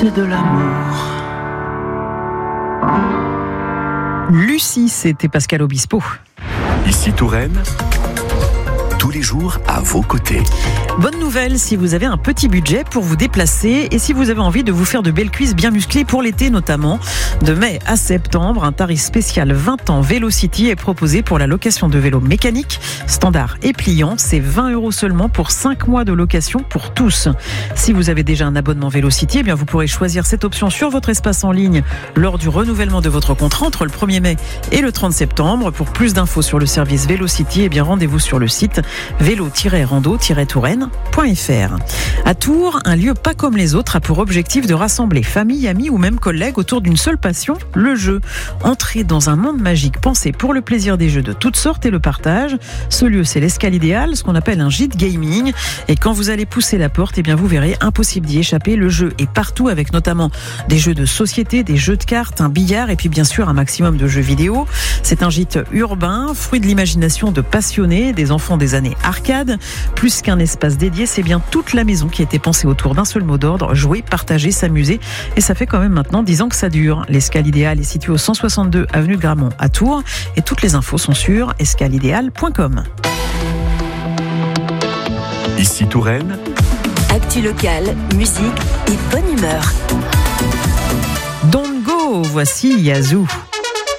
de l'amour. Lucie, c'était Pascal Obispo. Ici Touraine, tous les jours à vos côtés. Bonne nouvelle si vous avez un petit budget pour vous déplacer et si vous avez envie de vous faire de belles cuisses bien musclées pour l'été notamment. De mai à septembre, un tarif spécial 20 ans Vélocity est proposé pour la location de vélos mécaniques, standard et pliant. C'est 20 € seulement pour 5 mois de location pour tous. Si vous avez déjà un abonnement Vélocity, eh bien vous pourrez choisir cette option sur votre espace en ligne lors du renouvellement de votre contrat entre le 1er mai et le 30 septembre. Pour plus d'infos sur le service Vélocity, eh bien rendez-vous sur le site vélo-rando-touraine.fr. À Tours, un lieu pas comme les autres a pour objectif de rassembler famille, amis ou même collègues autour d'une seule passion, le jeu. Entrez dans un monde magique pensé pour le plaisir des jeux de toutes sortes et le partage. Ce lieu, c'est l'Escale Idéal, ce qu'on appelle un gîte gaming. Et quand vous allez pousser la porte, eh bien vous verrez, impossible d'y échapper. Le jeu est partout avec notamment des jeux de société, des jeux de cartes, un billard et puis bien sûr un maximum de jeux vidéo. C'est un gîte urbain, fruit de l'imagination de passionnés, des enfants des années arcade. Plus qu'un espace dédié, c'est bien toute la maison qui a été pensée autour d'un seul mot d'ordre, jouer, partager, s'amuser. Et ça fait quand même maintenant 10 ans que ça dure. L'Escale Idéal est situé au 162 avenue de Gramont à Tours et toutes les infos sont sur escalideal.com. Ici Touraine, Actu locale, musique et bonne humeur. Don't go, voici Yazoo.